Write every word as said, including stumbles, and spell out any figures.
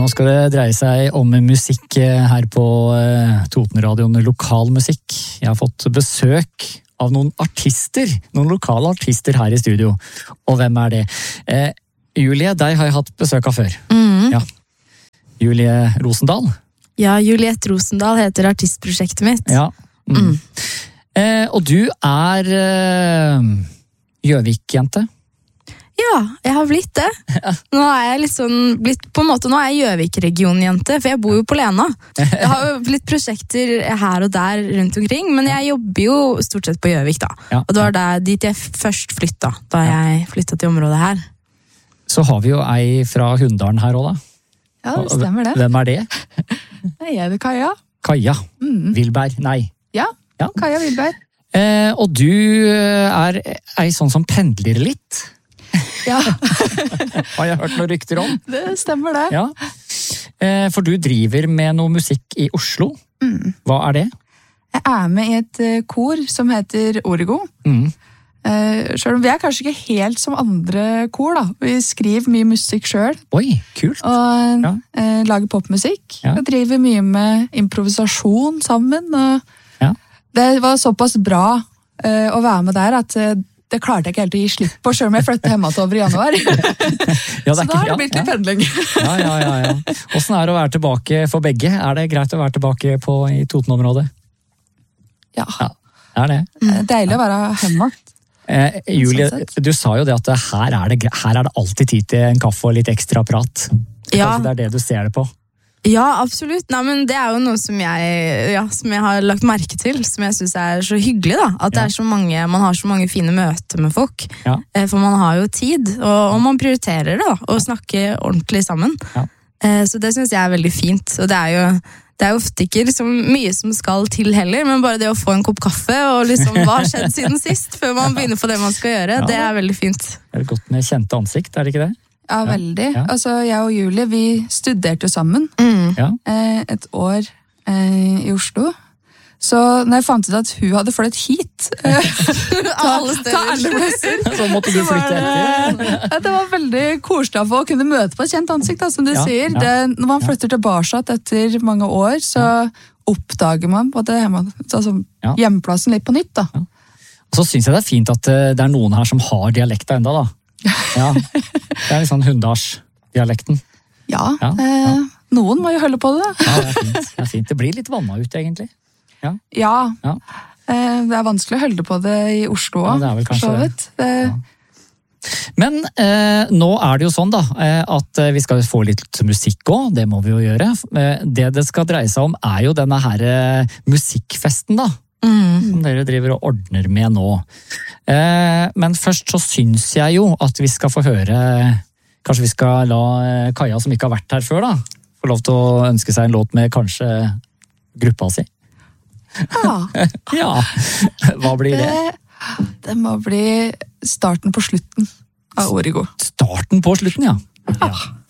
skal det dreie seg om musikk her på Totenradioen, lokal musikk. Jeg har fått besøk av noen artister, noen lokale artister her i studio. Og hvem er det? Eh, Julie, deg har jeg hatt besøk av før. Mm. Ja. Julie Rosendal. Ja, Juliette Rosendal heter artistprosjektet mitt. Ja. Mm. Mm. Eh, og du er eh, Gjøvik-jente. Ja, jeg har blitt det. Nå er jeg litt sånn, blitt, på en måte, nå er jeg Gjøvik-region-jente, for jeg bor jo på Lena. Jeg har jo blitt prosjekter her og der rundt omkring, men jeg jobber jo stort sett på Gjøvik da. Ja, og det var der, dit jeg først flytta, da jeg flyttet til området her. Så har vi jo ei fra Hunndalen her også da. Ja, det stemmer det. Hvem er det? Jeg er det Kaja. Kaja. Mm. Vilberg, nei. Ja, Ja. Kaja Vilberg. Eh, og du er ei sånn som pendler litt. Ja, Har jeg hørt noen rykter om? det stemmer det. Ja. Eh, for du driver med noe musikk i Oslo. Mm. Hva er det? Jeg er med i et eh, kor som heter Origo. Mm. Eh, selv om vi er kanskje ikke helt som andre kor da. Vi skriver mye musikk selv. Oi, kult. Og Ja. eh, lager popmusikk. Ja. Og driver mye med improvisasjon sammen. Og Ja. det var såpass bra eh, å være med der at eh, det klarte jeg ikke helt å gi slipp på, selv om jeg flyttet hjemme til over i januar. Ja, det er Så da har det ikke- blitt ja, litt pendling. Ja, ja, ja, ja. Hvordan er det å være tilbake for begge? Er det greit å være tilbake på, i Toten-området? Ja, Ja, det er det. det er deilig å være hjemme. Eh, Julie, Sånn sett. du sa jo det at her er det, gre- her er det alltid tid til en kaffe og litt ekstra prat. Ja. Kanskje det er det du ser det på? Ja, absolutt. Nei, men det er jo noe som jeg, ja, som jeg har lagt merke til, som jeg synes er så hyggelig da. At det Ja. er så mange, man har så mange fine møter med folk. Ja. Eh, For man har jo tid, og, og man prioriterer det da, å snakke ordentlig sammen. Ja. Eh, Så det synes jeg er veldig fint. Og det er jo, det er jo ofte ikke liksom mye som skal til heller, men bare det å få en kopp kaffe, og liksom hva har skjedd siden sist, før man begynner på det man skal gjøre, Ja. det er veldig fint. Det er godt med kjente ansikt, er det ikke det? Ja, veldig. Ja. Altså, jeg og Julie, vi studerte jo sammen Mm. Ja. eh, et år eh, i Oslo. Så når jeg fant ut at hun hadde flyttet hit eh, Alle til alle plasser, Så måtte du så var flytte etter. det, at det var veldig koselig å kunne møte på et kjent ansikt, da, som du Ja, sier. ja. Det, når man flytter tilbake etter mange år, så oppdager man både hjemme, altså, Ja. hjemplassen litt på nytt. Da. Og så synes jeg det er fint at eh, det er noen her som har dialekta enda da. Ja. Det er litt sånn Hunndals-dialekten. Ja, Ja, eh, ja. noen må jo holde på det. Da. Ja, det er fint. Det er fint. Det blir litt vannet ut, egentlig. Ja, Ja. eh, det er vanskelig å holde på det i Oslo Ja, òg, det er vel for kanskje så det. vidt. Det, Men eh, nå er det jo sånn da, eh, at eh, vi skal få litt musikk også, det må vi jo gjøre. Eh, det det skal dreie seg om er jo denne her eh, musikkfesten da, Mm. som dere driver og ordner med nå. Eh, men først så syns jeg jo at vi skal få høre, kanskje vi skal la eh, Kaja som ikke har vært her før da, få lov til å ønske seg en låt med kanskje gruppa si. ja, Ja, hva blir det? det, det må bli starten på slutten av Origo. Starten på slutten, ja. Ja.